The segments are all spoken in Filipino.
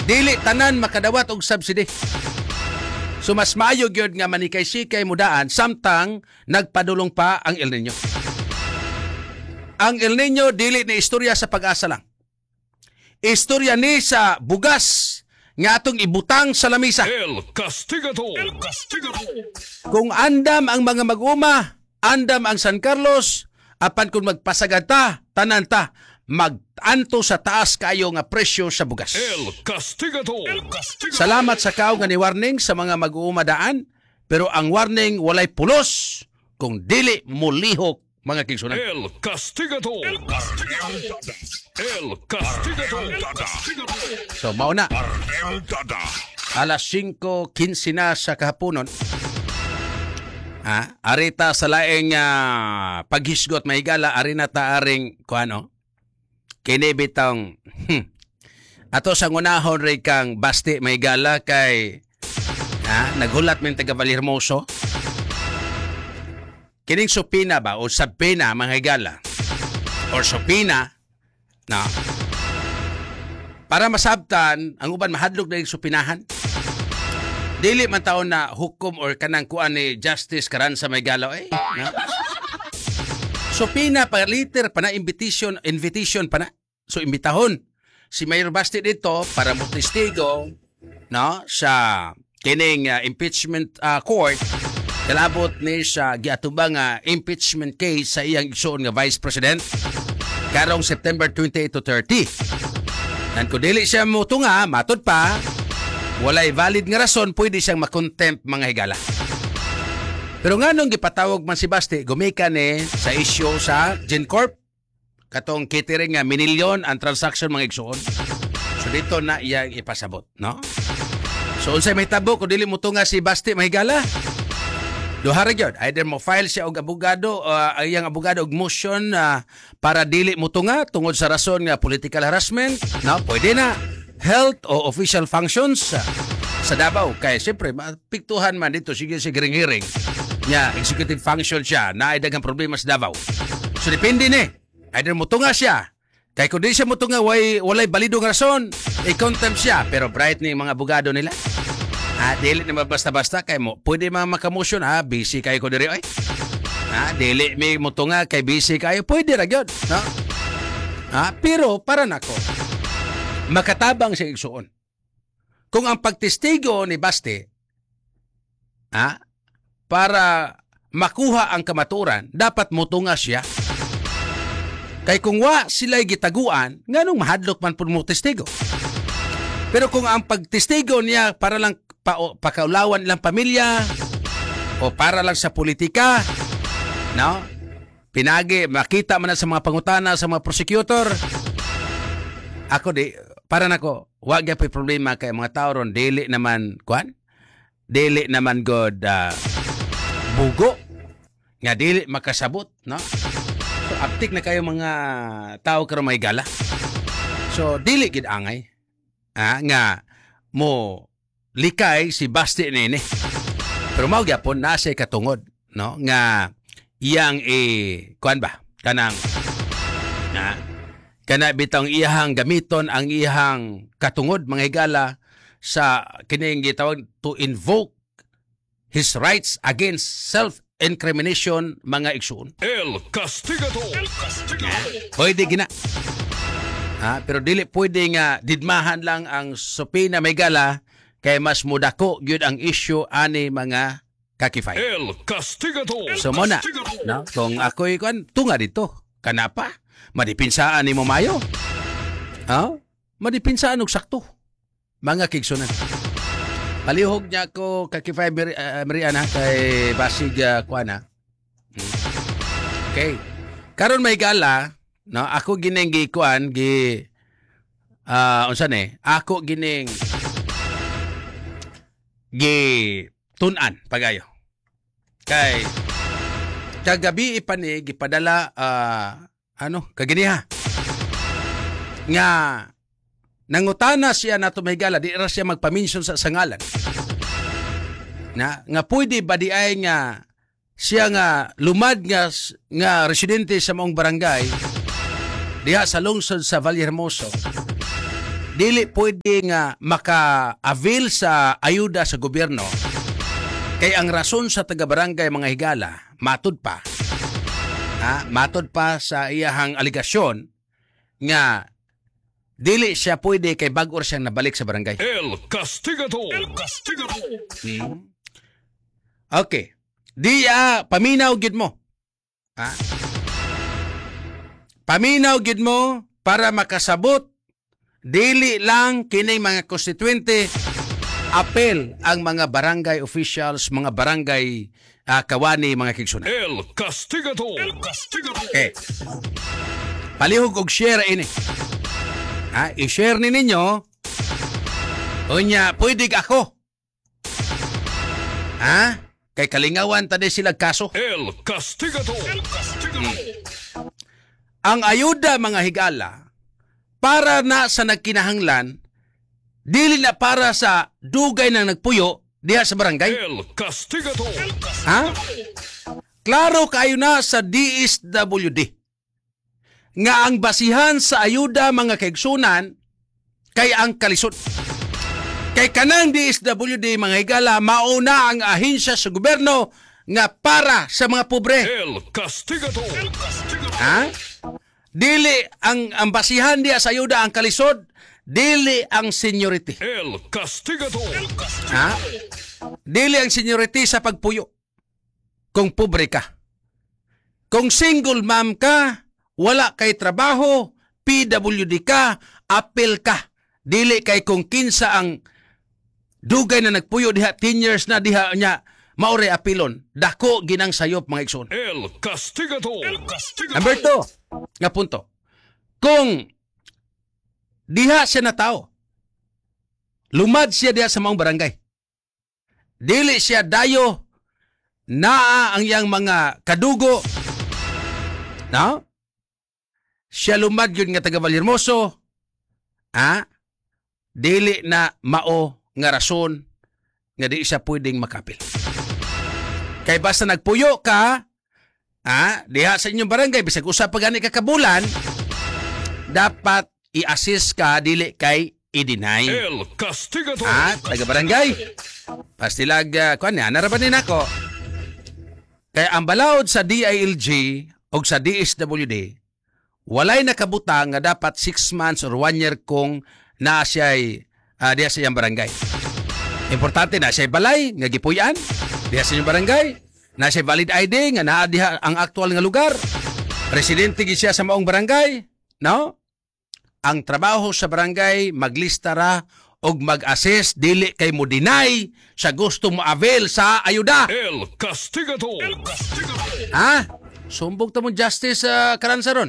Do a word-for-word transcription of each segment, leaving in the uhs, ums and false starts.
Dili tanan makadawat og subsidy. So mas maayo gyud nga manikay-sikay mudaan samtang nagpadulong pa ang El Nino. Ang El Nino dili ni istorya sa pag-asa lang. Istorya ni sa bugas nga atong ibutang sa lamisa. El Castigador. El Castigador. Kung andam ang mga mag-uma, andam ang San Carlos, apan kung magpasagad ta, tanan ta, mag-anto sa taas kayo nga presyo sa bugas. El Castigador. El Castigador. Salamat sa kao nga ni warning sa mga mag-uuma daan, pero ang warning walay pulos kung dili mulihok mga kigsunan. El Castigador. El Castigador. El Castigador. So mauna, El Dada. alas singko kinse na sa kahaponon. Ah, arita sa laing uh, paghisgot mahigala, ari na ta aring kuano. Kini bitong hmm, ato sa ngunahon ray kang basti mahigala kay ah, naghulat min taga Valhermoso. Kining supina ba o sabina mga higala or supina na para masabtan ang uban mahadlok na yung supinahan. Dili man taon na hukom or kanang kuan ni Justice karan sa may galaw eh. No? So pina pa liter pa na invitation, invitation pa na. So imbitahon si Mayor Basti dito para mo testigo no sa kining uh, impeachment uh, court kalabot ni sa giatubang uh, impeachment case sa iyang igsoon nga Vice President karong September twenty-eight to thirty. Nan ko dili siya mutunga, matod pa walay valid nga rason, pwede siyang makontempt mga higala. Pero nga nung gipatawag man si Basti, gumika ni sa issue sa GenCorp, katong catering nga minilyon ang transaction mga igsoon. So dito na iyang ipasabot, no? So unsay may tabo kung dili mo tunga si Basti mga higala? Duha ra gyud, either mo file siya og abogado, uh, ang iyang abogado og motion uh, para dili mo tunga tungod sa rason nga political harassment, no? Pwede na. Health o official functions uh, sa Davao. Kaya siyempre, mapiktuhan man dito, sige si giring-giring. Nya, executive function siya, na ay dagang problema sa Davao. So, depende ni. Either mutunga siya. Kaya kung di siya mutunga, way, walay balidong rason, i-contempt siya. Pero bright ni mga abogado nila. Ah, dili naman basta-basta. Kaya mo, pwede mga makamotion, ha? Busy kayo ko diri, oy. Ah, dili may mutunga, kay busy kayo. Pwede ra gyud, no? Ah, pero, para nako, makatabang siya igsuon. Kung ang pagtestigo ni Basti ah, para makuha ang kamaturan, dapat mutunga siya. Kay kung wa sila'y gitaguan, nganong mahadlok man po mo testigo. Pero kung ang pagtestigo niya para lang pa, o, pakaulawan nilang pamilya o para lang sa politika, no? Pinagi, makita man na sa mga pangutana, sa mga prosecutor, ako di, para nako, wag ya pa problema kay mga tao ron, dili naman, kuan? Dili naman god uh, bugo, nga dili makasabot, no? So, aptik na kayo mga tao karon may gala. So, dili gid angay. Ah, nga, mo likay si Basti nini. Pero mao gyapon na siya katungod, no? Nga, iyang eh, kuan ba? Kanang, na, kana bitang iyahang gamiton ang iyahang katungod mga higala sa kining gitawag to invoke his rights against self-incrimination mga igsoon. El Castigador. El Castigador. Pwede gina. Ha, pero dili pwede nga didmahan lang ang supina may gala kay mas mudako gyud ang issue ani mga kakifay. El Castigador. So mo na, no? Kung ako'y kuan tunga dito, kanapa? Madipinsaan ni mo mayo. Ha? Madipinsaan og sakto. Mga kigsunan. Palihog niya ko kakifay uh, Mariana kay Basig uh, Kuana. Hmm. Okay. Karon may gala, no? Ako gining gi kuan gi ah uh, unsa ni? Ako gining gi tun-an pagayo. Kay kagabi pa ni gipadala uh, ano, kaginiha. Nga, nangutana siya na tumahigala, di ra siya magpaminsyon sa sangalan. Na, nga pwede ba di ay nga siya nga lumad nga, nga residente sa maong barangay diha sa lungsod sa Vallehermoso dili pwede nga maka-avail sa ayuda sa gobyerno kay ang rason sa taga-barangay mga higala matud pa ha, matud pa sa iyahang aligasyon nga dili siya pwede kay bag-or siyang nabalik sa barangay. El Castigador. El Castigador. Hmm. Okay. Di ah, paminaw gid mo. Ha? Paminaw gid mo para makasabot dili lang kining mga konstituente apel ang mga barangay officials, mga barangay uh, kawani, mga kigsuna. El Castigador. El Castigador. Okay. Palihog og share ini. Ha, i-share ni ninyo. Unya, pwede ako. Ha? Kay kalingawan tadi sila kaso. El Castigador. El Castigador. Hmm. Ang ayuda mga higala para na sa nagkinahanglan, dili na para sa dugay na nagpuyo diha sa barangay. El Castigador. Ha? Klaro kayo na sa D S W D nga ang basihan sa ayuda mga kaigsunan kay ang kalisod. Kay kanang D S W D mga higala mauna ang ahensya sa gobyerno nga para sa mga pobre. El Castigador. El Castigador. Ha? Dili ang ang basihan diya sa ayuda ang kalisod, dili ang seniority. El Castigador. El Castigador. Ha? Dili ang seniority sa pagpuyo. Kung pobre ka. Kung single mom ka, wala kay trabaho, P W D ka, apel ka. Dili kay kung kinsa ang dugay na nagpuyo diha ten years na diha nya maure apilon. Dako ginang sayop mga igsoon. El Castigador. El Castigador. Number two, nga punto. Kung diha siya na tao, lumad siya diha sa maong barangay. Dili siya dayo naa ang iyang mga kadugo. No? Siya lumad yun nga taga Valhermoso. Ha? Dili na mao nga rason nga di siya pwedeng makapil. Kay basta nagpuyo ka, ha, diha sa inyong barangay, bisag usa pa gani ka kabulan, dapat i-assist ka, dili kay i-deny. El Castigador. Ha, taga barangay. Pastilag, uh, kuan niya, narabanin ako. Kaya ang balaod sa D I L G o sa D S W D, walay nakabutang nga dapat six months or one year kung na siya'y uh, diha sa iyang barangay. Importante na siya'y balay, nga gipuyan, diha sa iyang barangay, na siya'y valid I D, nga naa diha ang aktual nga lugar, residente gi siya sa maong barangay, no? Ang trabaho sa barangay, maglista ra og mag-assess, dili kay mo deny sa gusto mo avail sa ayuda. El Castigador. El Castigador. Ha? Sumbog ta mo justice sa uh, karansaron.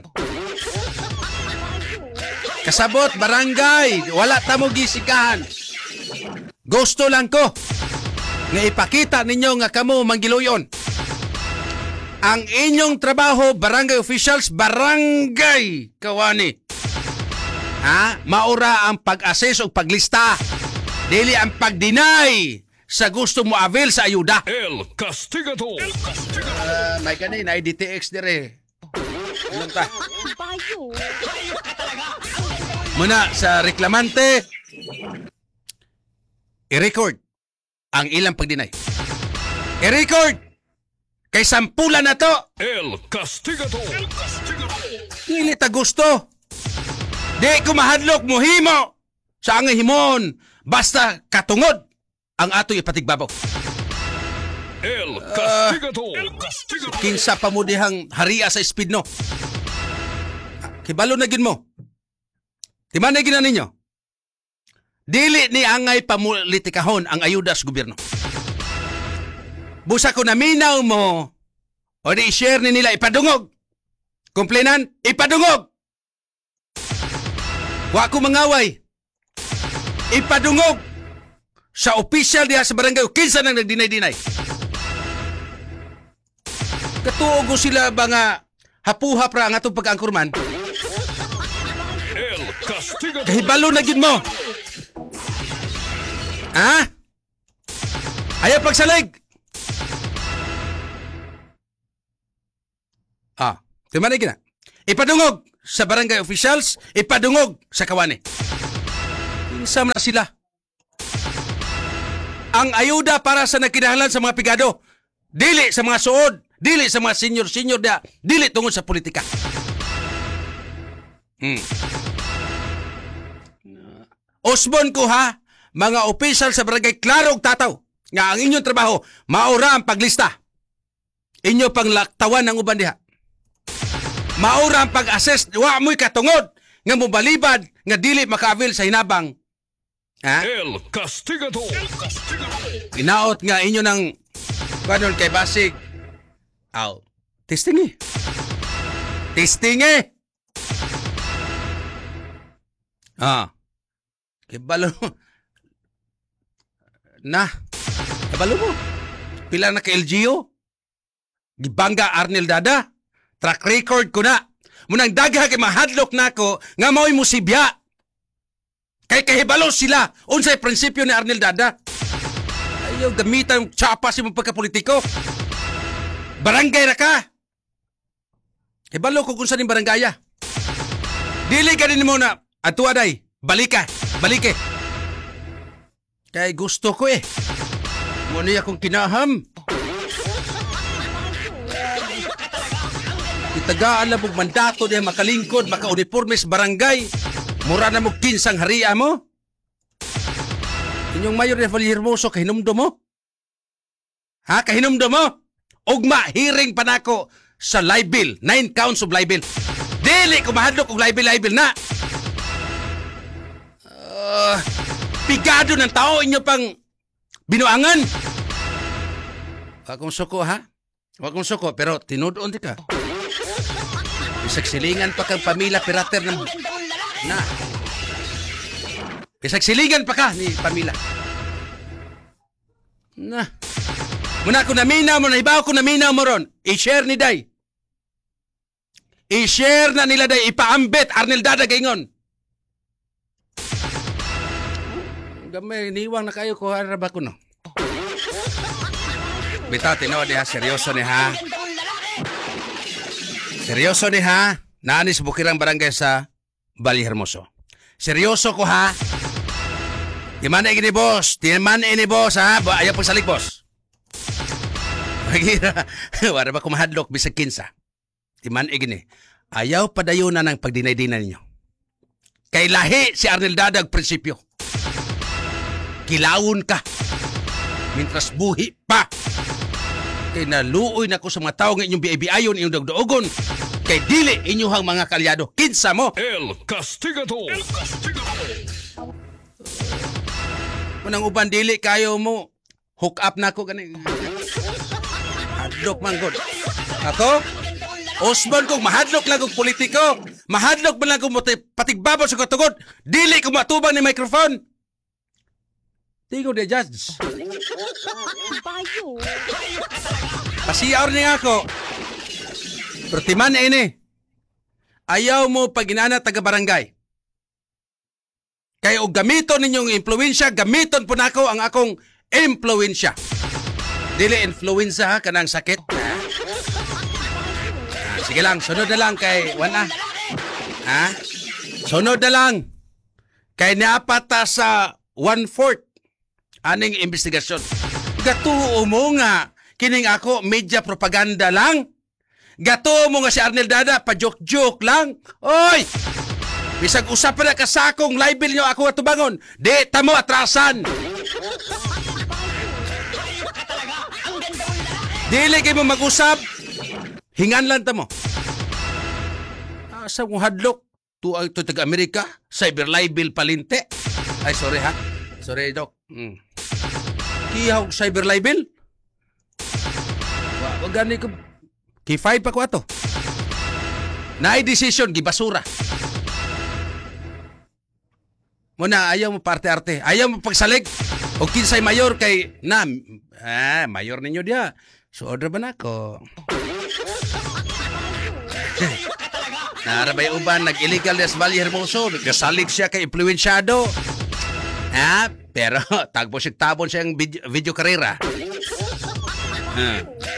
Kasabot, barangay, wala ta mo gisikahan. Gusto lang ko nga ipakita ninyo nga kamo manggiluyon. Ang inyong trabaho, barangay officials, barangay kawani. Ha? Maura ang pag-assess o paglista. Dili ang pag-deny sa gusto mo avail sa ayuda. El Castigador. El Castigador. Uh, may kanin, ay D T X dire. Ano ta? Muna sa reklamante, i-record ang ilang pag-deny. I-record! Kay sampulan na to! El Castigador. El Castigador. Dili ta gusto. Di ko mahadlok muhimo sa angay himon basta katungod ang ato'y ipatigbabaw. El Castigador. El Castigador. Kinsa pa mo dihang haria sa speed no. Kibalo na gin mo. Di man na gina ninyo. Dili ni angay pamulitikahon ang ayuda sa gobyerno. Busa ko naminaw mo o di share ni nila ipadungog. Komplainan, ipadungog. Wa ko mangaway. Ipadungog sa official diha sa barangay o kinsa nang nagdinay-dinay. Katuog ko sila ba nga hapuha pra ang atong pag-angkurman? El Castigador. Kahibalo na gid mo. Ha? Ayaw pagsalig. Ah, timanay gina. Ipadungog sa barangay officials, ipadungog sa kawani. Kinsa man na sila. Ang ayuda para sa nagkinahanglan sa mga pigado, dili sa mga suod, dili sa mga senior-senior dia, dili tungod sa politika. Hmm. Osbon ko ha, mga opisyal sa barangay klaro og tataw nga ang inyong trabaho maura ang paglista. Inyo pang laktawan ng uban diha. Maura ang pag-assess, wa mo'y katungod nga mobalibad nga dili maka-avail sa hinabang. Ha? El Castigador. El Castigador. Ginaot nga inyo ng kanon kay Basig. Aw, testing eh. Testing eh. Ah. Kibalo. Na. Kabalo mo. Pila na ka L G O. Gibangga Arnel Dada. Track record ko na. Munang dagha kay mahadlok nako nga mao'y musibya. Kay kahibalo sila. Unsay prinsipyo ni Arnel Dada. Ayaw gamitan ng tsapa si mong pagkapolitiko. Barangay na ka. Kahibalo ko kung saan yung barangaya. Dili ka din mo na. Atua day. Balik ka. Balik eh. Kay gusto ko eh. Muna akong kinaham. Itagaan na mong mandato niya makalingkod, maka-uniformes barangay. Mura na mong kinsang haria mo. Inyong Mayor Revalie Hermoso, kahinumdo mo? Ha? Kahinumdo mo? Ugma, hearing pa nako sa libel. Nine counts of libel. Dili ko mahadlok og libel-libel na. Uh, pigado ng tao inyo pang binuangan. Wag kong suko ha? Wag kong suko, pero tinudoon di ka. Bisag silingan pa kang pamilya pirater ng... Na. Bisag silingan pa ka ni pamilya. Na. Muna ko naminaw mo, nahibaw ko naminaw mo ron. I-share ni Day. I-share na nila Day. Ipaambit, Arnel Dada gaingon. Gamay, niwang na kayo ko harap ako no. Bita, tinood niya, seryoso ni ha. Seryoso ni ha. Naanis bukirang barangay sa Valle Hermoso. Seryoso ko ha. Timan ini boss. Timan ini boss ha. Ayaw pong salik boss. Magira. Wala ba kumahadlok bisag kinsa. Timan ini. Ayaw padayunan ng pagdinay-dinay ninyo. Kay lahi si Arnel Dadag prinsipyo. Kilawon ka. Mintras buhi pa. Kay naluoy na ko sa mga tao ng inyong biayon, inyong dagdoogon. Kay dili inyuhang mga kalyado. Kinsa mo? El Castigador. El Castigador. Munang uban dili kayo mo. Hook up na ako ganing. Hadlok man god. Ako? Osbon kong mahadlok lang kong politiko. Mahadlok man lang kong patigbabot sa katugod. Dili ko matubang ni microphone. Tigo de judge. Pasiyaw niya ako. Pertiman ini. Ayaw mo pag inana taga-barangay. Kaya o gamiton ninyong impluensya, gamiton po nako ang akong impluensya. Dili influenza ha, kanang sakit. Ah, sige lang, sunod na lang kay Wana. Ha? Sunod na lang. Kay niapata sa one-fourth aning investigasyon. Gatuo mo nga, kining ako media propaganda lang. Gatuo mo nga si Arnel Dada, pa-joke-joke lang. Oy! Bisag usap na kasakong libel nyo ako atubangon. Di, tamo atrasan. Dili kayo mo mag-usap. Hingan lang tamo. Asa mong hadlok? Tu ay to taga-Amerika? Cyber libel palinte? Ay, sorry ha. Sorry, Doc. Mm. Ihaw cyber libel? Wag gani ko. Kifay pa ko ato. Naay decision, gibasura. Muna, ayaw mo parte-arte. Ayaw mo pagsalig. O kinsay mayor kay... Na, ah, mayor ninyo dia. So, order ba na ako? Narabay uban, nag-illegal des Valle Hermoso. Nagkasalig siya kay influensyado. Ah, pero tagpo siya tabon siyang video, video karera. Ah.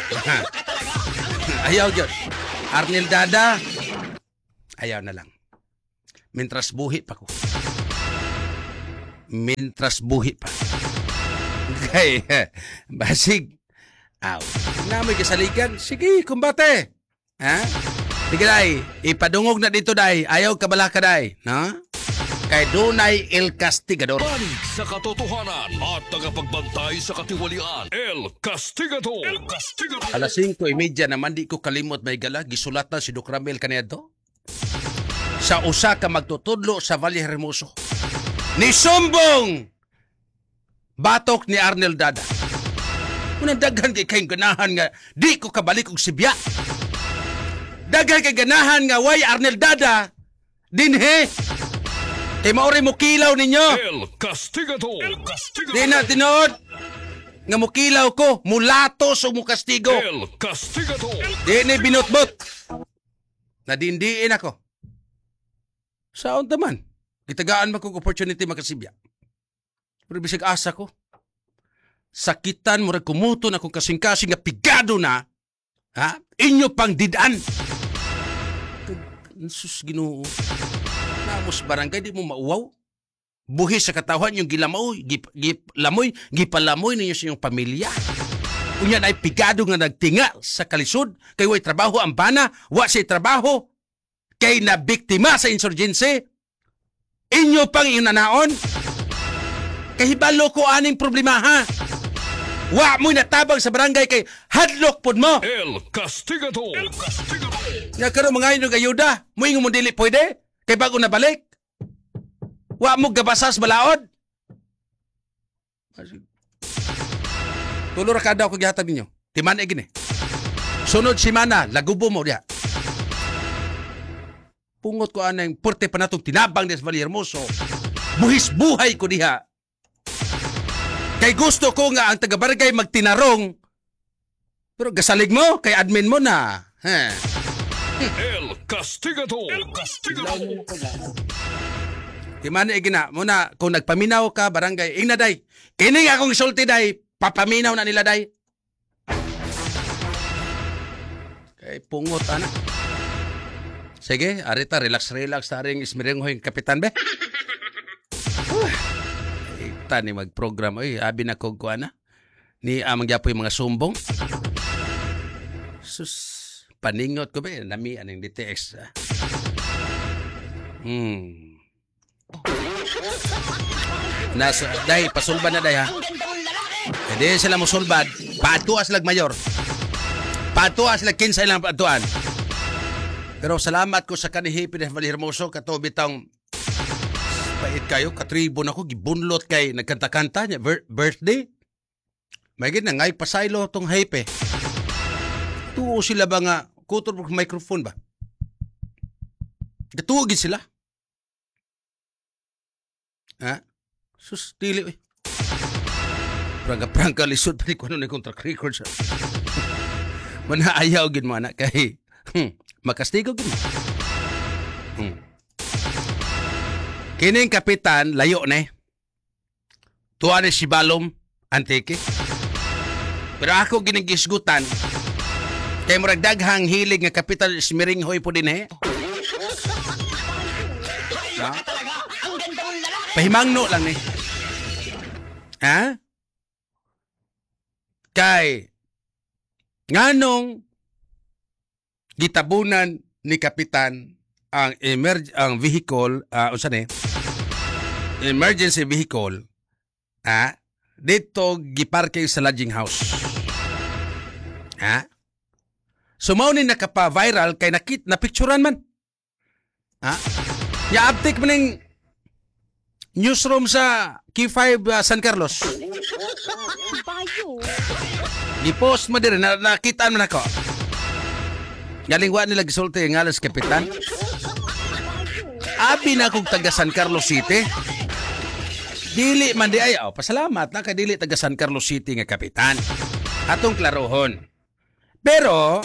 Ayaw yun. Arnel Dada, ayaw na lang. Mintras buhi pa ko. Mintras buhi pa. Kay, basig. Aw, na may kasaligan. Sige, kumbate. Ha? Sige, day. Ipadungog na dito, day. Ayaw kabala ka, day. No? Kay dunay El Castigador. Panig sa katotohanan at tagapagbantay sa katiwalian. El Castigador. El Castigador. Alas singko trenta naman di ko kalimot may gala. Gisulat na si Doc Ramel kanito. Sa usa ka magtutudlo sa Valle Hermoso. Ni Sumbong! Batok ni Arnel Dada. Unang daghan kay kayong ganahan nga di ko kabalik og Sibya. Daghan kay ganahan nga way Arnel Dada dinhe. Kay maori mo kilaw ninyo. El Castigador. El Castigador. Di na tinuod nga mo kilaw ko, mulatos o mo kastigo. El Castigador. Di ni binutbot. Nadindiin ako. Saon taman? Gitagaan man kong opportunity makasibya. Pero bisag asa ko. Sakitan mo rin kumuto na kung kasing-kasing nga pigado na, ha? Inyo pang didaan. Sus, Ginoo. Namos barangay, di mo mauwaw. Buhi sa katawan yung gilamoy, gip, gip, lamoy, gipalamoy ninyo sa inyong pamilya. Kunya na ay pigado nga nagtinga sa kalisod, kay way trabaho ang bana, wa siya trabaho, kay na biktima sa insurgency. Inyo pang inanaon. Kahibalo ko aning problema, ha? Wa mo'y natabang sa barangay kay hadlok pod mo. El Castigador. El Castigador. Nga karon mga inyong ayuda, mo ingon mo dili pwede kay bago na balik. Wa mo gabasas balaod. Tulo ra kada ko gihatag ninyo. Timan e gini. Sunod semana lagubo mo diha. Pungot ko anang porte pa natong tinabang des Valle Hermoso. Buhis buhay ko diha. Kay gusto ko nga ang taga-barangay magtinarong. Pero gasalig mo, kay admin mo na. Ha. El Castigador. El Castigador. Timana igina, muna kung nagpaminaw ka barangay, ingna day. Kini nga akong sulti day, papaminaw na nila day. Kay pungot ana. Sige, arita relax relax taring ismirengho yung kapitan be. Ta ni mag-program oy abi na kog kuana ni amang gyapo yung mga sumbong sus paningot ko ba nami aning D T X ah. hmm nasa day pasulban na day ha hindi sila mo sulbad paatuas lag mayor paatuas lag kinsa ilang paatuan pero salamat ko sa kanihi Pines Valle Hermoso kato bitang pait kayo, katribon ako, gibunlot kay nagkanta-kanta niya, Bir- birthday. May gina, ngay pasaylo tong hype eh. Tuo sila ba nga, kutor microphone ba? Gatuogin sila. Ha? Sus, tili eh. Prangka-prangka lisod pa ni kung ano na contract record siya. Manaayaw gin mo anak kay hmm, makastigo gin mo. Hmm. Kining kapitan, layo na eh. Tuwa ni si Balom, antike. Pero ako ginigisgutan, kay murag daghang hilig nga kapitan ismiringhoy po din eh. No? Pahimangno lang eh. Ha? Kay, nganong gitabunan ni kapitan ang emerg ang vehicle uh, unsa ni emergency vehicle ah dito giparking sa lodging house ha so mao ni nakapa-viral kay nakit na picturean man ha ya update man ning newsroom sa Q five uh, San Carlos i-post mo din na, nakitaan man ako galing wa nila gisulti ang alas kapitan. Abi na kong taga San Carlos City. Dili man di ay, oh, pasalamat na kay dili taga San Carlos City nga kapitan. Atong klarohon. Pero,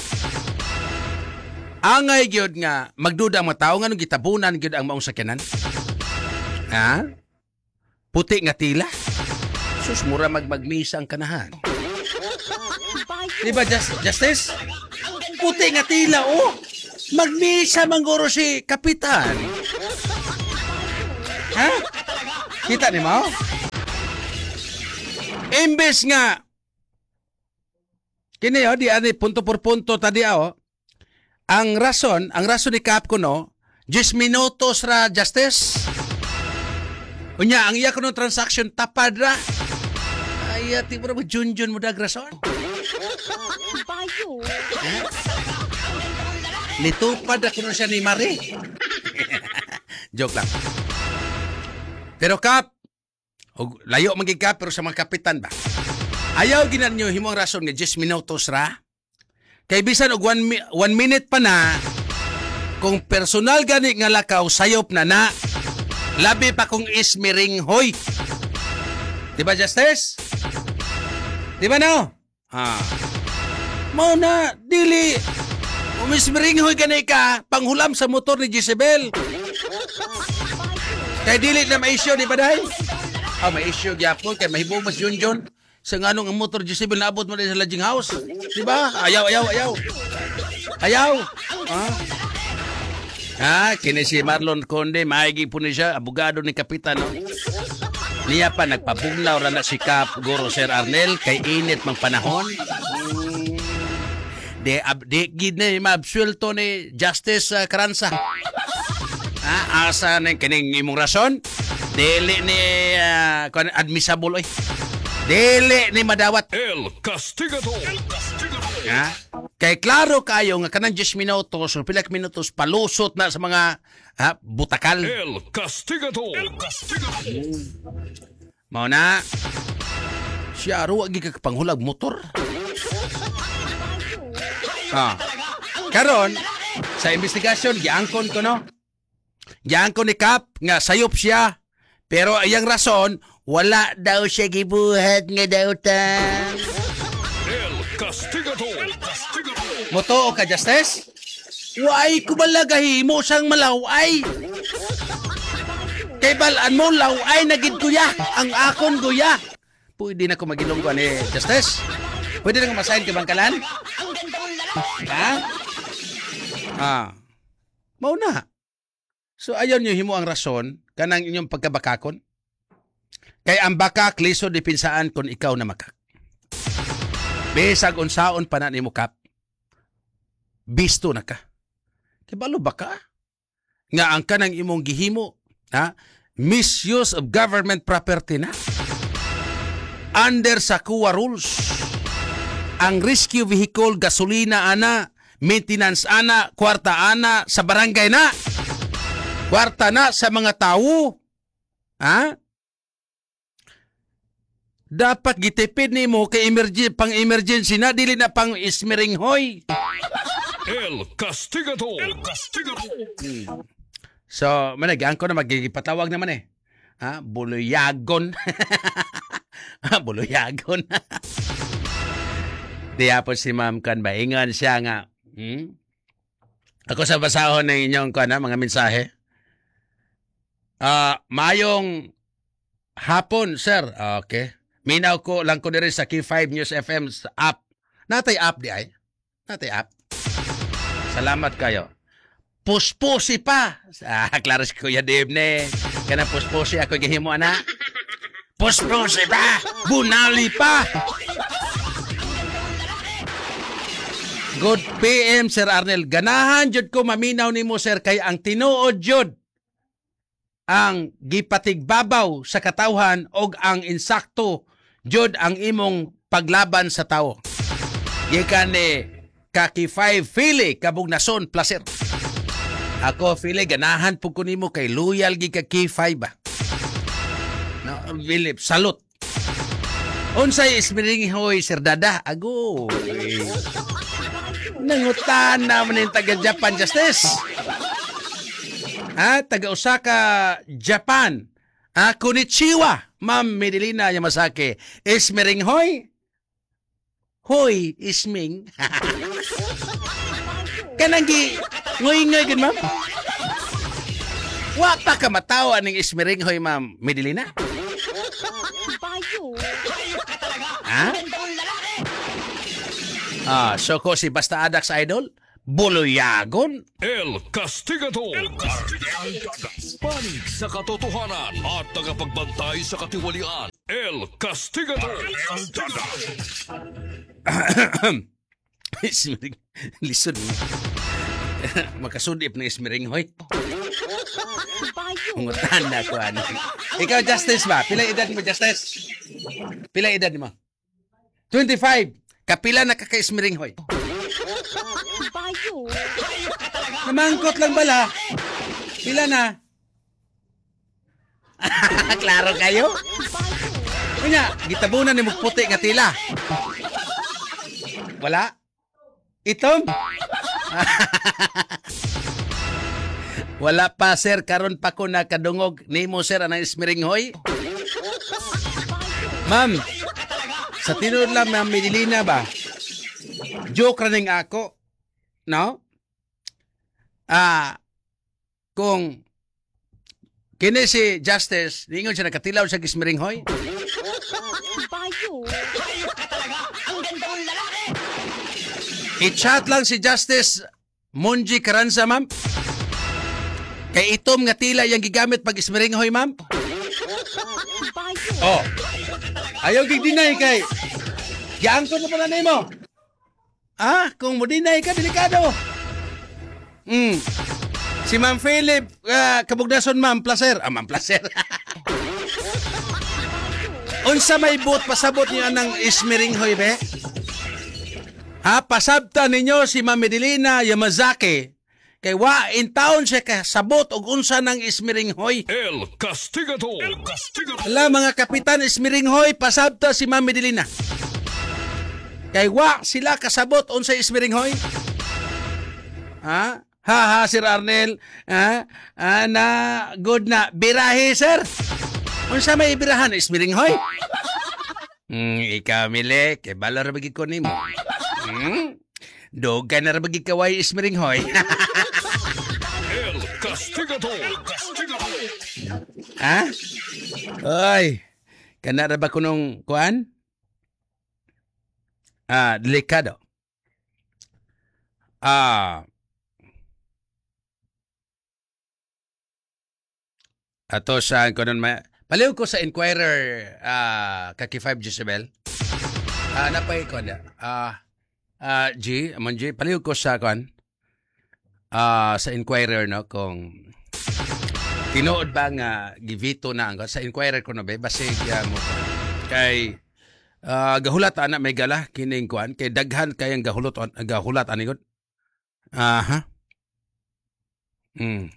angay gyud nga magduda ang mga tao nga nung gitabunan gyud ang maong sakyanan. Ha? Puti nga tila. Sus, mura magmagmisa ang kanahan. Di ba, just, Justice? Puti nga tila, oh. Magmisa mangguro si kapitan. Ha? Kita ni mo? Imbes nga, kini oh, di ani punto por punto tadi oh. Ang rason, ang rason ni Kap ko no, ten minutos ra justice. Unya, ang iya ko no transaction tapad ra. Ay, ati mo na junjun mo dag rason. Bayo. Litupad ako no siya ni Marie. Joke lang. Pero Kap, og layo maging Kap pero sa mga kapitan ba? Ayaw ginan nyo himong rason nga ten minutos ra. Kay bisan og one, mi- one minute pa na, kung personal gani nga lakaw sayop na na, labi pa kung ismiring hoy. Di ba, Justice? Di ba no? Ah. Mao na, dili. Umismiring hoy gani ka, panghulam sa motor ni Jezebel. Kay dili na ma-issue, di ba dahi? Ah, ma-issue gyapon kay mahibong mas Junjun. Sa nganong ang motor Jezebel naabot mo na sa lodging house. Di ba? Ayaw, ayaw, ayaw. Ayaw. Ah. Ah, kini si Marlon Conde, maigi po ni siya, abogado ni Kapitan. No? Niya pa, nagpabugnaw ra na si Kap Guro Sir Arnel, kay init mang panahon. Hmm. De, ab, de, gid na maabsuelto ni Justice uh, Caranza. Ah, asa na kining imong rason? Dili ni uh, admissible, oy. Dili ni madawat. El Castigador. El Castigador. Ha? Kay klaro kayo nga kanang ten minutos o pila ka minutos palusot na sa mga ha, butakal. El Castigador. El Castigador. Mao na. Siya ro agi ka panghulag motor. Ah. Karon sa investigasyon giangkon ko no. Giangkon ni Kap nga sayop siya. Pero ayang rason wala daw siya gibuhat nga daw ta. El Castigador. El Castigador. Moto o ka, Justice? Why kubalagahimo sang malaway? Kay balaan mo laway na gid kuya, ang akon kuya. Pwede na ko magilong ko ni Justice? Pwede na ko masahin kay bangkalan? Ha? Ah. Mao na. So ayon niyo himo ang rason kanang inyong pagkabakakon. Kay ang bakak liso depinsaan kung ikaw na makak. Besag unsaon pa na nimo Kap. Bisto na ka. Kay balo ba ka? Nga ang kanang imong gihimo, ha? Misuse of government property na. Under sa C U A rules. Ang rescue vehicle, gasolina ana, maintenance ana, kwarta ana sa barangay na. Kwarta na sa mga tao. Ha? Dapat gitipid nimo kay emergency pang emergency na dili na pang ismiring hoy. El Castigador. El Castigador. Hmm. So, managyan ko na magigipatawag naman eh. Ha? Buluyagon. Buluyagon. Diya po si Ma'am Kan, baingan siya nga. Hmm? Ako sa basahon ng inyong kan, mga mensahe. Ah, uh, mayong hapon, sir. Okay. Minaw ko lang ko diri sa K five News F M app. Natay app di ay. Natay app. Salamat kayo. Puspusi pa. Ah, klaro si Kuya Dave ne. Kana puspusi ako gihimo ana. Puspusi pa. Bunali pa. Good P M Sir Arnel. Ganahan jud ko maminaw nimo sir kay ang tinuod jud ang gipatigbabaw sa katawhan og ang insakto jud ang imong paglaban sa tawo. Gikan ni Kaki five Fili kabugnason placer. Ako Fili ganahan pud ko nimo kay loyal gi ka K five ba. No, Philip, salute. Unsay ismiring hoy Sir Dada ago. Nangutan na man yung taga Japan Justice. Ah, taga Osaka, Japan. Ah, konnichiwa, Ma'am Medelina Yamasaki. Ismering hoy. Hoy, isming. Kananggi, ngoy-ngoy gud ma'am. Wa pa ka matawa ning ismering hoy, Ma'am Medelina. Bayo. Ha? Ah, so ko si Basta Adax Idol, buluyagon. El Castigador. El Castigador. Panig sa katotohanan at tagapagbantay sa katiwalian. El Castigador. Ismiring. Listen. Makasudip na ismiring, hoy. Bayo. Mungutan na ko, ano. Ikaw, Justice ba? Pila edad mo, Justice? Pila edad mo? twenty-five. Kapila na kakaismiring, hoy. Bayo. Namangkot lang bala. Pila na? Klaro kayo? Bayo. Kanya, gitabunan ni mugputi nga tila. Wala? Itom? Wala pa, sir. Karon pa ko nakadungog. Nimo, sir, anang ismiring, hoy. Ma'am, sa tinod lang, ma'am, Medellina ba? Joke raning ako. No? Ah, kung kini si Justice, ningon siya nakatilaw sa ismiring, hoy. Bayo. I-chat lang si Justice Monji Carranza, ma'am. Kay itom nga tila yung gigamit pag ismiring, hoy, ma'am. Bayo. Oh. Ayaw gig-deny kay. Giangkot na pala na mo. Ah, kung mo deny ka, delikado. Hmm. Si Ma'am Philip, uh, kabugnason, ma'am, placer. Ah, ma'am, placer. Unsa may boot, pasabot niyo ng ismiring, hoy, be? Ha, pasabta ninyo si Ma'am Medellina Yamazaki. Kay wa in town siya kasabot og unsa ng ismiring, hoy. El Castigador. El Castigador. Ala, mga kapitan, ismiring, hoy, pasabta si Ma'am Medellina. Kay wa sila kasabot unsa ismiring, hoy. Ha? Ha ha, Sir Arnel. Ha? Ah, na good na birahe, sir. Unsa may birahan ismiring, hoy? Hmm, ikaw, Mile, kay bala ra bagi ko nimo. Hmm? Doga na ra bagi kaway ismiring, hoy. El Castigador. El Castigador. Ha? Oy, kana ra ba kunong kuan? Ah, delikado. Ah, ato sa kunon ma paliw ko sa Inquirer, ah, kaki five Jezebel. Ah, napay ko na. Ah, ah, G, amon G, paliw ko sa kuan. Ah, sa Inquirer, no, kung tinuod ba nga givito na ang sa Inquirer ko, no, be, basig uh, mo kay uh, gahulat ana may gala kining kuan kay daghan kayang gahulot on gahulat ani gud. Aha. Hmm.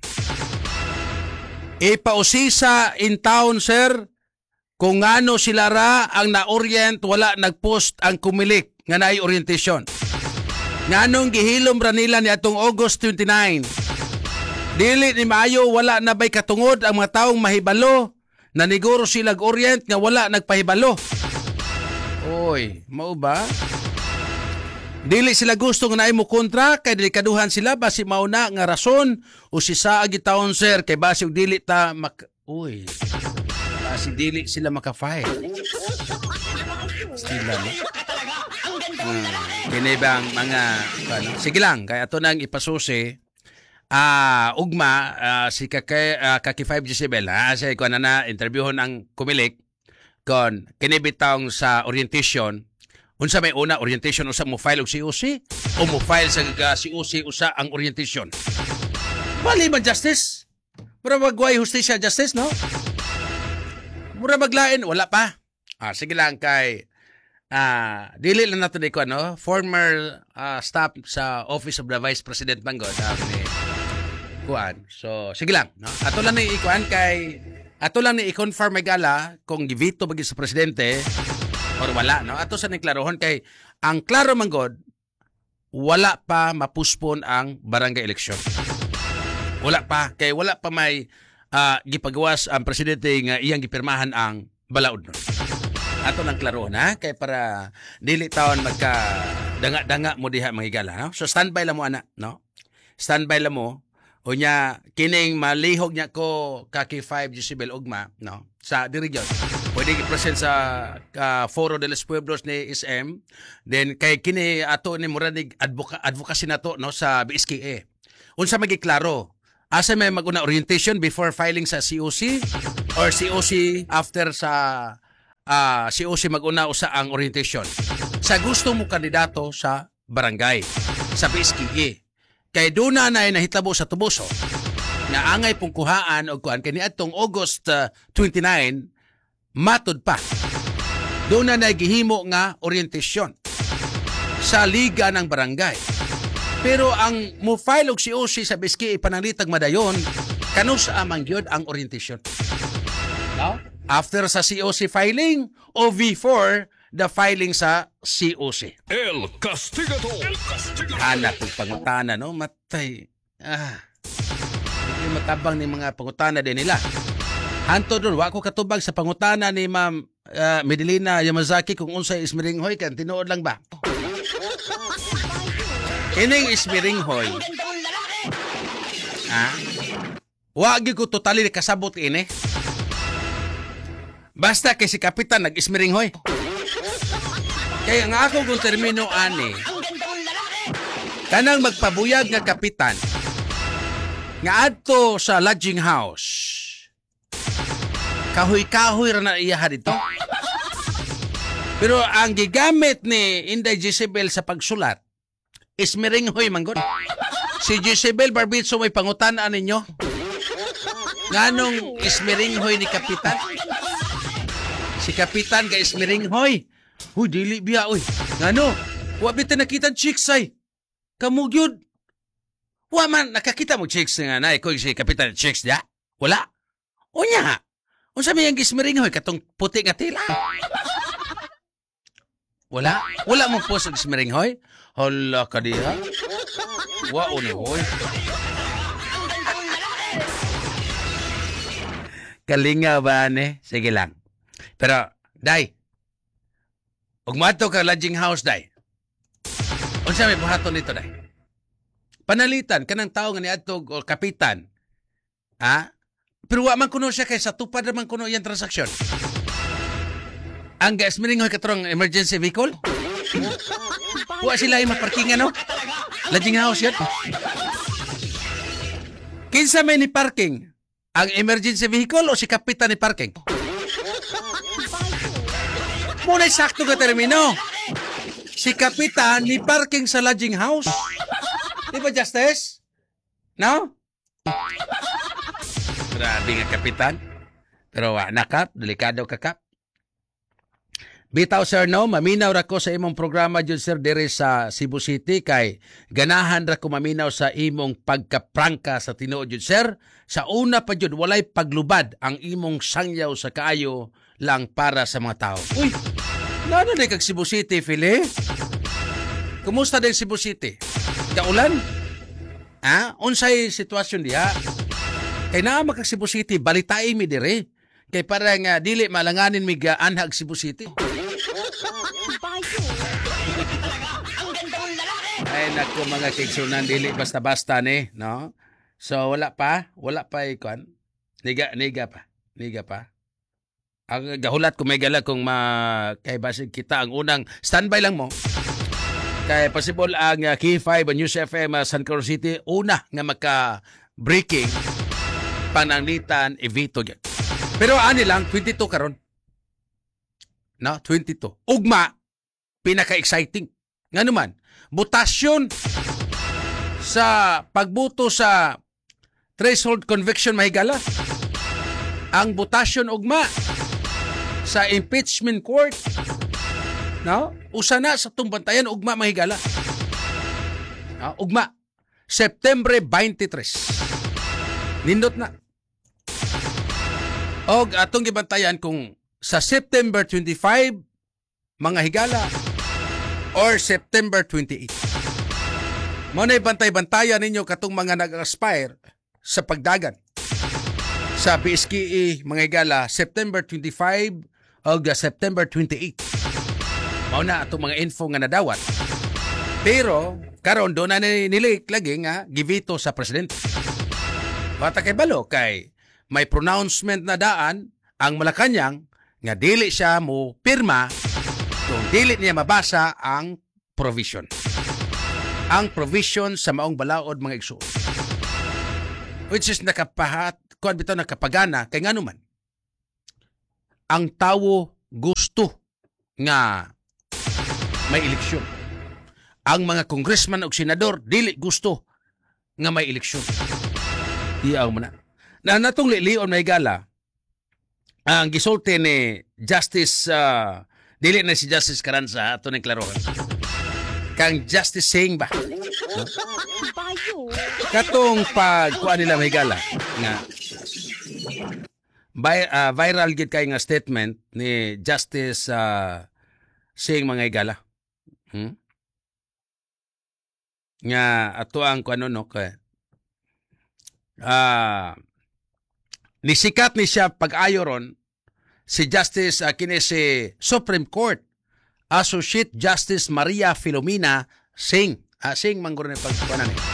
Ipausisa in town, sir, kung ano sila ra ang na-orient, wala nag-post ang kumilik nga naay orientation. Nganong gihilom ra nila ni atong August twenty-nine. Dili ni maayo wala na bay katungod ang mga taong mahibalo na niguro sila orient nga wala nagpahibalo. Oy, mao ba? Dili sila gusto nga naay mo kontra kay delikaduhan sila basi mao na nga rason o si saagi taon, sir, kay basi og dili ta mak Uy. Basi dili sila maka-file. Stila, no? Hmm. Kini bang mga ano? Sige lang, kay ato nang ipasusi. Ah, uh, ugma uh, si Kaki uh, Kaki five Jezebel, ha, say ko na na interviewon ang kumilik kon kini bitong sa orientation. Unsa may una orientation usa mo file og C O C o mo file sa uh, C O C usa ang orientation. Bali man, Justice. Mura magway hustisya, Justice, no? Mura maglain wala pa. Ah, sige lang kay ah uh, dili lang nato ko, ano, former uh, staff sa Office of the Vice President Bango uh, ni kuan. So sige lang, no? Ato lang ni ikuan kay ato lang ni i-confirm may gala kung givito bagi sa presidente or wala, no? Ato sa ni klarohon kay ang klaro man god wala pa mapuspon ang barangay election. Wala pa kay wala pa may uh, gipagawas ang presidente nga iyang gipirmahan ang balaod nun. Ato nang klarohon, ha, kay para dili taon magka danga-danga mo diha mga higala, no? So standby lang mo, ana, no? Standby lang mo. Unya kining malihog niya ko Kaki five Jezebel ugma, no, sa dirigyon. Pwede i-present sa uh, Foro de los Pueblos ni S M. Then kay kini ato ni muranig advoca- advocacy nato, no, sa B S K A. Unsa magiklaro asa may maguna orientation before filing sa C O C or C O C after sa ah, C O C maguna usa ang orientation. Sa gusto mo kandidato sa barangay, sa B S K E. Kay doon na na nahitabo sa Tubuso na angay pong kuhaan o kuhaan kani atong August uh, twenty-nine matud pa. Doon na nagihimo nga orientation sa liga ng barangay. Pero ang mo file og C O C sa B S K E pananglitag madayon kanus amang gyud ang orientation. No? After sa C O C filing o before the filing sa C O C. El Castigador. El Castigador. Anak ng pangutana, no? Matay. Ah. Hindi matabang ni mga pangutana din nila. Hanto doon, wako katubag sa pangutana ni Ma'am uh, Medelina Yamazaki kung unsay ismiringhoy kan tinuod lang ba? Ining ismiringhoy. Ha? Wagi ko totally kasabot ini. Basta kay si Kapitan nag-ismiringhoy. Kaya nga ako kung termino ani, kanang magpabuyag nga kapitan, nga adto sa lodging house, kahoy-kahoy ra na iya dito. Pero ang gigamit ni Inday Jezebel sa pagsulat, ismiringhoy manggod. Si Jezebel Barbitso may pangutanaan ninyo. Nganong ismiringhoy ni kapitan? Si kapitan ka ismiringhoy. Huy, dili biya, uy. Ngano? Wa bitin nakita chicks ay. Kamu gyud. Wa man, nakakita mo chicks nga na. Ikaw si kapitan chicks diya? Wala. Unya ha. Unsa may ang gismiring hoy katong puti nga tila. Wala. Wala mo po sa gismiring hoy. Hala ka diha. Wa ni hoy. Kalinga ba ni? Sige lang. Pero, day. Ug mato ka lodging house day. Unsa may buhaton nito day? Panalitan kanang tao nga niadto o kapitan. Ha? Pero wa man kuno siya kay sa tupad man kuno iyang transaksyon. Ang gasmiring hoy katrong emergency vehicle? Wa sila ay maparkingan no? Lodging house yun. Kinsa may ni parking? Ang emergency vehicle o si kapitan ni parking? Muna sakto ka termino. Si kapitan ni parking sa lodging house. Di ba, Justice? No? Grabe nga kapitan. Pero wa na kap, delikado ka kap. Bitaw sir no, maminaw ra ko sa imong programa jud sir dire sa Cebu City kay ganahan ra ko maminaw sa imong pagkaprangka sa tinuod jud sir. Sa una pa jud walay paglubad ang imong sangyaw sa kaayo lang para sa mga tao. Uy, nano na kag Cebu City, Philly? Kumusta din Cebu City? Kaulan? Ha? Unsay sitwasyon diha? Kay naa kag Cebu City, balitain mi dire. Kay para nga dili malanganin mi gaanhag Cebu City. Ay nako mga kigsunan, dili basta-basta ni, no? So wala pa, wala pa ikon. Niga niga pa, niga pa. Ang gahulat ko may gala kung ma kay basig kita ang unang standby lang mo. Kay possible ang uh, K five News F M uh, San Carlos City una nga maka breaking pananglitan evito yan. Pero ani lang twenty-two karon. No, twenty-two. Ugma pinaka-exciting. Ngano man, butasyon sa pagbuto sa threshold conviction mahigala. Ang butasyon ugma sa impeachment court, no? Usa na sa tumbantayan ugma mahigala. No? Ugma September twenty-three. Nindot na. Og atong gibantayan kung sa September twenty-five mga higala or September twenty-eight. Mao na bantay-bantayan ninyo katong mga nag-aspire sa pagdagan. Sa B S K E mga higala September twenty-five o September twenty-eight. Mao na atong mga info nga nadawat. Pero karon do na nilik lagi nga givito sa presidente. Bata kay balo kay may pronouncement na daan ang Malacañang nga dili siya mo pirma kung dili niya mabasa ang provision. Ang provision sa maong balaod mga igsoon. which is nakapahat, kuan bitaw nakapagana, kay nga naman, ang tawo gusto nga may eleksyon. Ang mga congressman o senador, dili gusto nga may eleksyon. Iyaw mo na. Na natong lilion may gala, ang gisulti ni Justice, uh, dili na si Justice Carranza, ato ni klarohan. Kang Justice Singh ba? Bayo. Katong pag kuan nila may gala nga vi- uh, viral gid kay nga statement ni Justice uh, Singh mga higala. Hmm? Nga ato ang kuan no kay ah nisikat ni siya pag-ayo ron si Justice uh, kini si Supreme Court Associate Justice Maria Filomena Singh. Ah, Singh mangguro ni pagkuanan ni.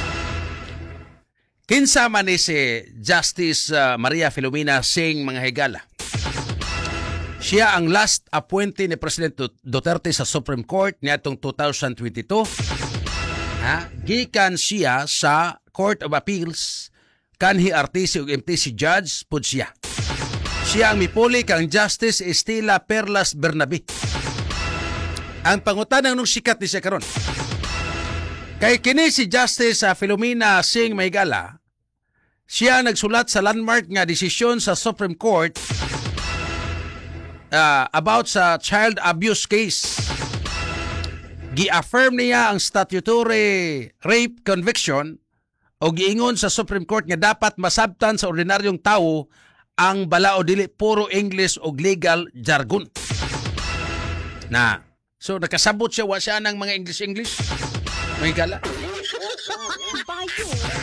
Kinsa man ni si Justice uh, Maria Filomena Singh mga higala. Siya ang last appointee ni President Duterte sa Supreme Court niadtong two thousand twenty-two. Ha? Gikan siya sa Court of Appeals kanhi R T C ug M T C judge pud siya. Siya ang mipuli kang Justice Estela Perlas Bernabe. Ang pangutanang nung sikat ni siya karon. Kay kini si Justice uh, Filomena Singh Maygala, siya nagsulat sa landmark nga desisyon sa Supreme Court uh, about sa child abuse case. Gi-affirm niya ang statutory rape conviction o giingon sa Supreme Court nga dapat masabtan sa ordinaryong tao ang bala o dili puro English o legal jargon. Na, so nakasabot siya, wa siya ng mga English-English. May gala. Bayo.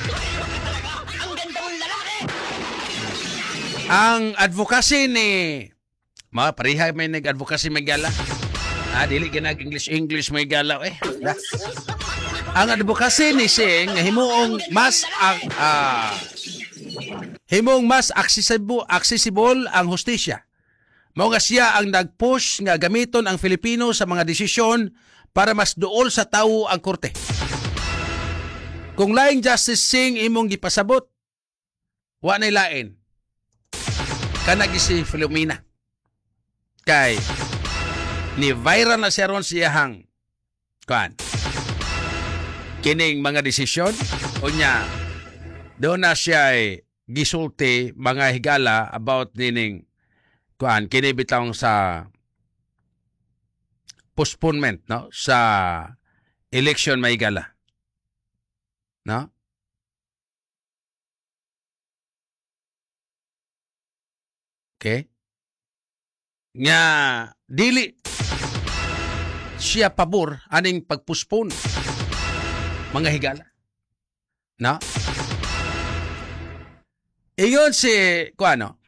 Ang advocacy ni mga pareha may nag-advocacy may gala. Ah, dili ginag English-English may gala eh. Da. Ang advocacy ni Singh nga himuong mas uh, uh, himong mas accessible accessible ang hustisya. Mao nga siya ang nag-push nga gamiton ang Filipino sa mga desisyon para mas duol sa tawo ang korte. Kung laing Justice Singh imong gipasabot, wa nay lain. Kanag si Filomena. Kay ni viral na siya ron siyahang kan kining mga desisyon o niya doon na siya ay gisulti mga higala about dining kuan kini bitawng sa postponement no sa election may higala no okay nga dili siya pabor aning pagpuspon mga higala no ingon si kuano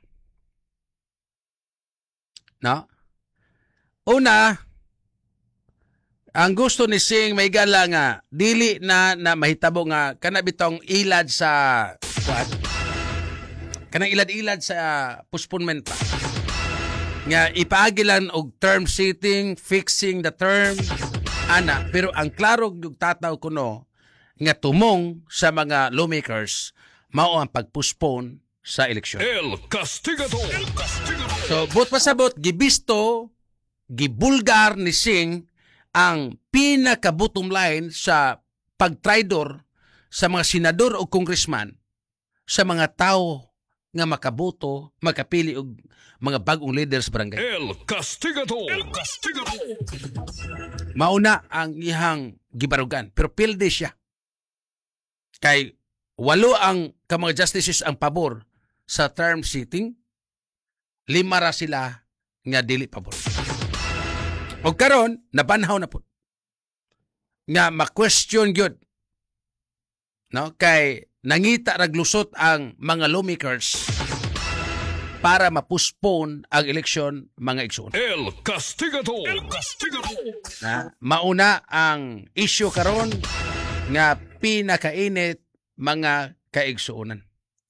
no una ang gusto ni Singh may gala nga dili na na mahitabo nga kana bitong ilad sa kuan kanang ilad-ilad sa postponement pa nga ipaagilan og term setting fixing the term ana pero ang klaro yung tataw kuno nga tumong sa mga lawmakers mao ang pagpuspone sa eleksyon. El Castigado. El Castigado. So, but pasabot, gibisto, gibulgar ni Singh ang pinaka-bottom line sa pagtraidor sa mga senador o congressman sa mga tao nga makaboto, makapili og mga bagong leaders barangay. El Castigado. El Castigado. Mauna ang ihang gibarugan, pero pilde siya. Kay walo ang kamang justices ang pabor sa term setting, lima ra sila nga dili pabor. O karon nabanhaw na po nga ma-question gyud no kay nangita raglusot ang mga lawmakers para ma-postpone ang eleksyon mga igsoon. El Castigado. El Castigado. Na mauna ang issue karon nga pinakainit mga kaigsuonan.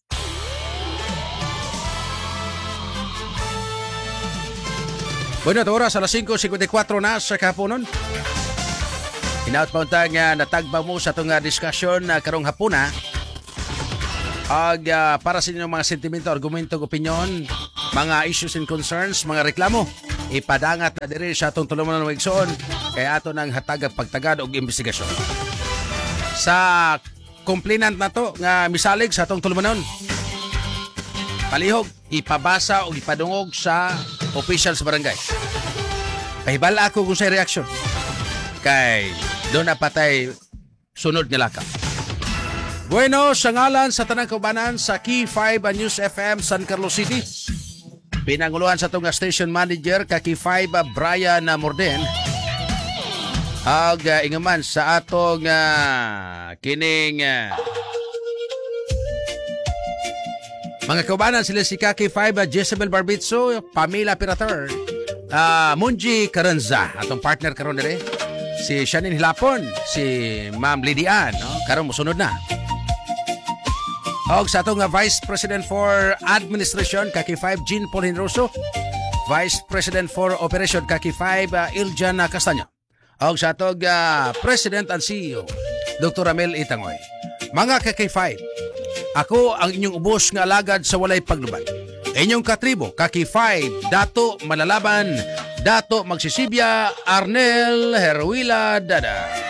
Bueno, oras alas five fifty-four na sa kahaponon. Hinaut pa untang nga natagba mo sa itong diskusyon na karong hapuna. Ag ah, para sa inyong mga sentimento, argumento, opinion, mga issues and concerns, mga reklamo, ipadangat na diri sa atong tulumanon ng igsoon kaya ato nang hatag pagtagad og investigasyon. Sa complainant na to nga misalig sa atong tulumanon, palihog, ipabasa o ipadungog sa official sa barangay. Pahibala ako kung sa'y reaksyon. Kay doon na patay sunod nga laka. Bueno, sa ngalan sa tanang kaubanan sa Key five News F M San Carlos City, pinanguluhan sa itong station manager ka Key five Brian Morden, ag uh, ingaman sa atong uh, kining uh, mga kaubanan sila si Kaki five Jezebel Barbitso, Pamela Pirater, uh, Munji Caranza, atong partner karon dire, si Shannon Hilapon, si Ma'am Lidian, no? Karon mosunod na. Og sa atong uh, Vice President for Administration Kaki five Jean Paul Henroso, Vice President for Operation Kaki five uh, Iljan Castaño. Og sa atong uh, President and C E O Doctor Ramel Itangoy. Mga Kaki five, ako ang inyong ubos nga alagad sa walay pagluban. Inyong katribo, Kaki five, Dato Malalaban, Dato Magsisibya, Arnel Herwila Dada.